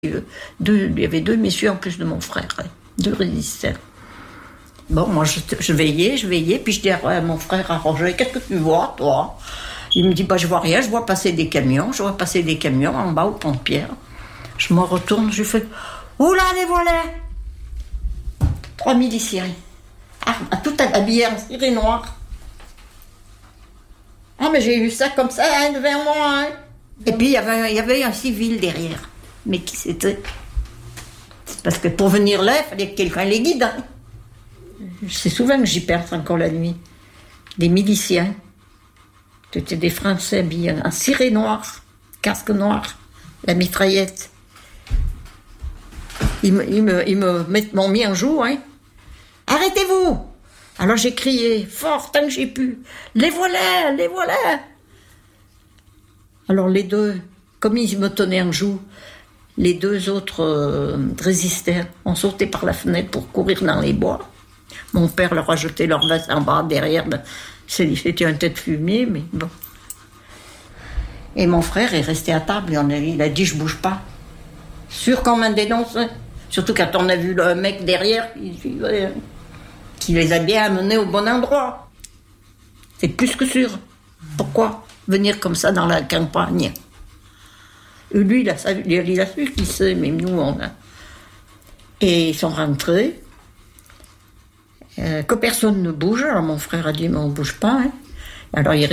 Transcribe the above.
Il y avait deux messieurs en plus de mon frère, deux résistants. Bon, moi je veillais, puis je dis à mon frère à Roger, qu'est-ce que tu vois, toi? Il me dit, je vois rien, je vois passer des camions en bas au pont de Pierre. Je me retourne, je fais, oula, les voilà! 3 miliciens, tout habillés en ciré noir. Ah, mais j'ai eu ça comme ça, devant moi. Et puis il y avait un civil derrière. Mais qui c'était? Parce que pour venir là, il fallait que quelqu'un les guide. C'est souvent que j'y perds encore la nuit. Des miliciens. C'était des Français habillés en ciré noir, casque noir, la mitraillette. Ils m'ont mis en joue, hein. Arrêtez-vous! Alors j'ai crié fort tant que j'ai pu. Les voilà, les voilà! Alors les deux, comme ils me tenaient en joue, les deux autres résistants ont sauté par la fenêtre pour courir dans les bois. Mon père leur a jeté leur veste en bas derrière. C'était un tête fumier, mais bon. Et mon frère est resté à table. Il a dit, je bouge pas. Sûr qu'on m'a dénoncé. Surtout quand on a vu le mec derrière qui les a bien amenés au bon endroit. C'est plus que sûr. Pourquoi venir comme ça dans la campagne? Et lui, il a su qui c'est, mais nous, on a... Et ils sont rentrés. Que personne ne bouge. Alors mon frère a dit, mais on bouge pas. Hein. Alors il